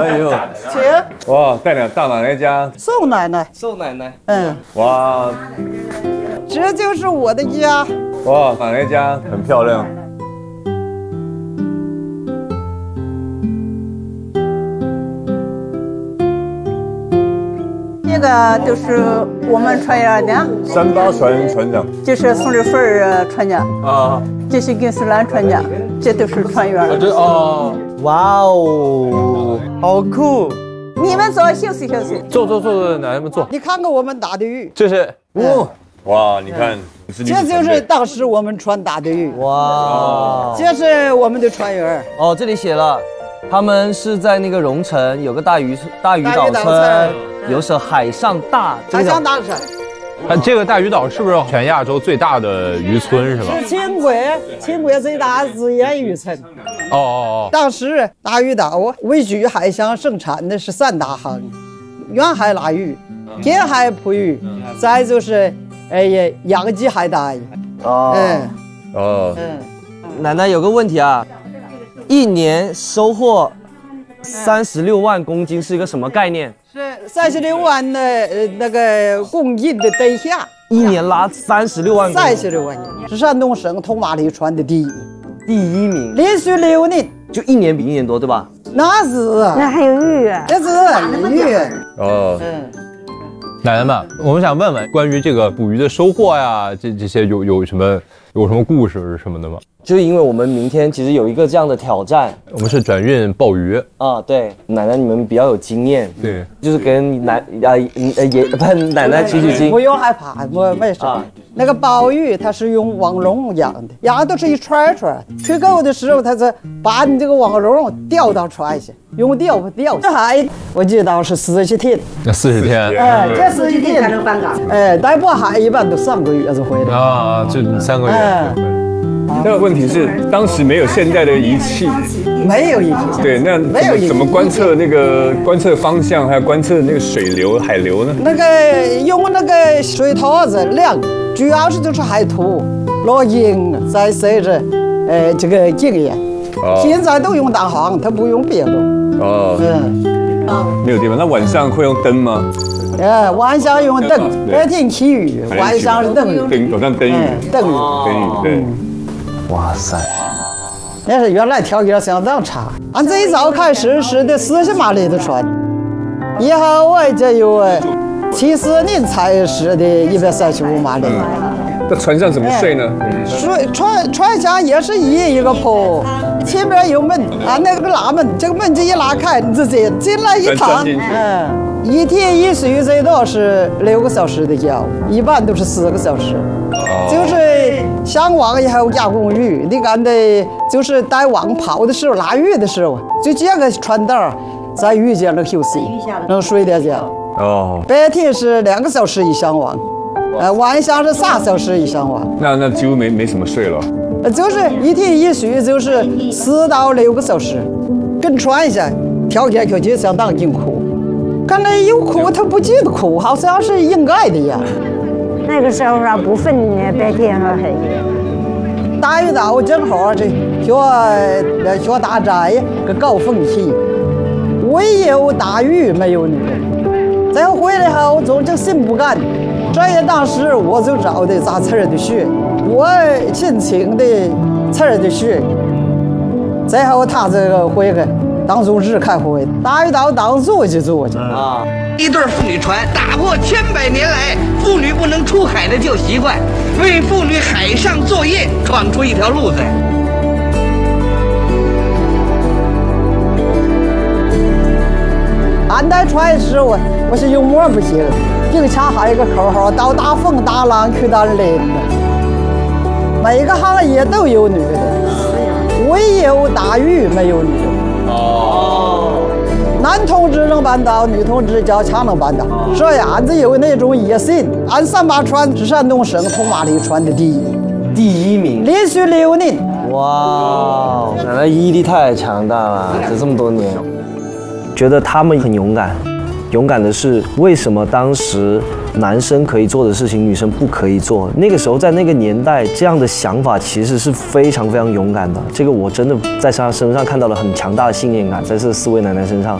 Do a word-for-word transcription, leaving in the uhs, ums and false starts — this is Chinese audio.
哎呦， 请。 哇，带了大奶奶家。 宋奶奶。 宋奶奶。 嗯。 哇， 这就是我的家。 哇，奶奶家很漂亮。 这个都是我们船员的。 三八船船长。 这是宋立芬船长。啊。这是金丝兰船长，这都是船员。 这哦，哇哦，好酷！ 你们坐，休息休息。 坐坐坐坐，奶奶们坐。 你看看我们打的鱼， 这是哦，哇，你看， 这就是当时我们船打的鱼。 哇， 这是我们的船员。 哦，这里写了，他们是在那个蓉城有个大渔大渔岛村，有首海上大海上大山。 啊，这个大渔岛是不是全亚洲最大的渔村是吧？ 是秦国，秦国最大自然渔村。 哦哦哦。 当时大渔岛位居海上生产的是三大行：远海拉鱼、近海捕鱼，再就是哎呀养鸡海带。 哦。 嗯。 哦。 嗯。 奶奶有个问题啊，一年收获三十六万公斤是一个什么概念？ 是三十六万的呃那个公斤的等下， 一年拉三十六万。 三十六万，是山东省通马里船的第一， 第一名， 连续六年， 就一年比一年多，对吧？ 那是， 那还有鱼啊， 这是鱼。 哦， 嗯。 奶奶们，我们想问问关于这个捕鱼的收获呀，这这些有有什么有什么故事什么的吗？ 就是因为我们明天其实有一个这样的挑战， 我们是转运鲍鱼啊，对，奶奶你们比较有经验， 对， 就是跟奶啊爷不奶奶取取经， 不用害怕，我没事。啊、那个鲍鱼它是用网笼养的，养的都是一串一串，去钩的时候它是把你这个网笼吊到船下，用吊不吊。这海我记得是四十天， 那四十天， 哎，这四十天才能返港。哎，带过海一般都三个月就回来啊，就三个月。哎那个问题是，当时没有现在的仪器， 没有仪器。 对，那没有怎么观测那个观测方向，还有观测那个水流、海流呢？ 那个用那个水套子量，主要是就是海图、录音，再随着，呃，这个经验。哦、现在都用导航，它不用别的。哦。嗯。 啊。没有地方。那晚上会用灯吗？ 呃，晚上用灯，白天起雨，晚上是灯雨。 灯，晚上灯雨。 灯雨。 灯雨，对。 哇塞！ 但是原来条件相当差，俺最早开始是的四十马力的船，以后我这有七四年才是的一百三十五马力。 那船上怎么睡呢？ 睡船船上也是一一个铺，前面有门啊，那个拉门，这个门这一拉开，你直接进来一躺，嗯，一天一睡最多是六个小时的觉，一般都是四个小时。就是上网以后加工鱼，你看的，就是带网跑的时候拉鱼的时候，就这个船道在鱼间能休息，能睡点觉。哦，白天是两个小时以上网，呃，晚上是三小时以上网。 那那几乎没没什么睡了。 就是一天一睡就是四到六个小时，跟船上条件条件相当辛苦，看来有苦他不觉得苦，好像是应该的呀。 那个时候啊，不分白天和黑夜。 大渔岛正好这学学大寨个高峰期，唯有大鱼没有女人。再回来后，我总就心不甘。这也当时我就找的杂刺的学，我申请的刺的学。最后他这个回来当组织开会，大渔岛当座就坐着啊。 一对妇女船打破千百年来妇女不能出海的旧习惯，为妇女海上作业闯出一条路子。 俺带船时我我是幽默不行，并且还有一个口号：到大风大浪去到林的。每个行业都有女的，唯有打鱼没有女的。哦。男同志能办到，女同志较强能办到。这样俺子有那种野心，俺三把船是山东省通马里船的第一， 第一名， 连续六年。 哇，奶奶毅力太强大了，这这么多年，觉得他们很勇敢。勇敢的是，为什么当时男生可以做的事情，女生不可以做？那个时候，在那个年代，这样的想法其实是非常非常勇敢的。这个我真的在他身上看到了很强大的信念感，在这四位奶奶身上。